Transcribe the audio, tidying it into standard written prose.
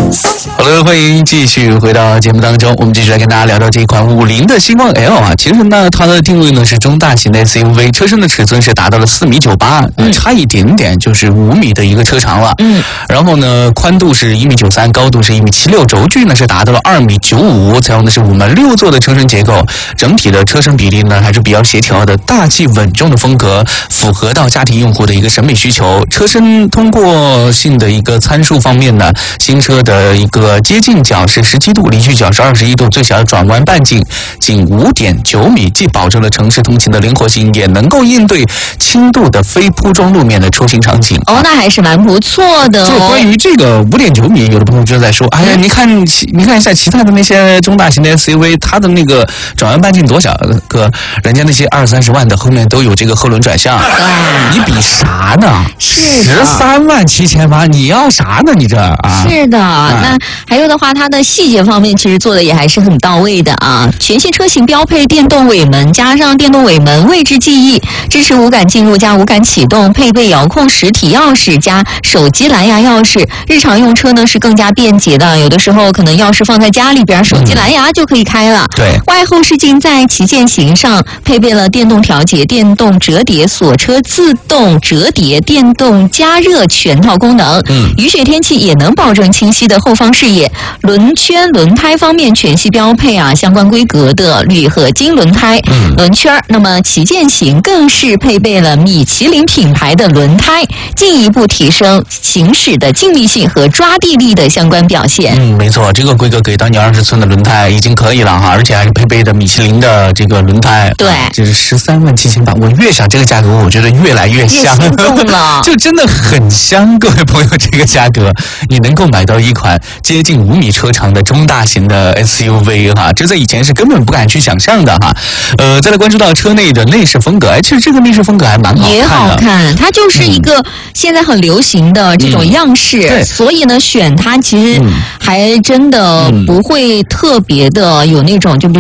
好的，欢迎继续回到节目当中，我们继续来跟大家聊到这一款50的星光 L 啊。其实呢，它的定位呢是中大型的 SUV， 车身的尺寸是达到了4.98米，差一点点就是5米的一个车长了。然后呢，宽度是1.93米，高度是1.76米，轴距呢是达到了2.95米，采用的是5门6座的车身结构，整体的车身比例呢还是比较协调的，大气稳重的风格，符合到家庭用户的一个审美需求。车身通过性的一个参数方面呢，新车的一个接近角是17度，离去角是21度，最小的转弯半径仅5.9米，既保证了城市通勤的灵活性，也能够应对轻度的非铺装路面的出行场景。 哦，那还是蛮不错的哦。 就关于这个5.9米，有的朋友就在说，哎呀，你看一下其他的那些中大型的 SUV， 它的那个转弯半径多小个，人家那些20-30万的后面都有这个后轮转向，你比啥呢？13.7万，你要啥呢？你这啊？ 是的，那还有的话，它的细节方面其实做的也还是很到位的啊。全系车型标配电动尾门，加上电动尾门位置记忆，支持无感进入加无感启动，配备遥控实体钥匙加手机蓝牙钥匙。日常用车呢是更加便捷的，有的时候可能钥匙放在家里边，手机蓝牙就可以开了。 对， 外后视镜在旗舰型上配备了电动调节、电动折叠、锁车自动折叠、电动加热全套功能。雨雪天气也能保证清晰的后方视野。轮圈、轮胎方面全系标配相关规格的铝合金轮胎轮圈。那么旗舰型更是配备了米其林品牌的轮胎，进一步提升行驶的静谧性和抓地力的相关表现。 没错，这个规格给到你20寸的轮胎已经可以了哈，而且还是配备的米其林的这个轮胎。 对， 就是13.7万，我越想这个价格，我觉得越来越香， 心动了， 就真的很香。各位朋友，这个价格你能够买到一款接近5米车长的中大型的 SUV 哈，这在以前是根本不敢去想象的哈。再来关注到车内的内饰风格，其实这个内饰风格还蛮好看的， 也好看，它就是一个现在很流行的这种样式，所以呢，选它其实还真的不会特别的有那种就比如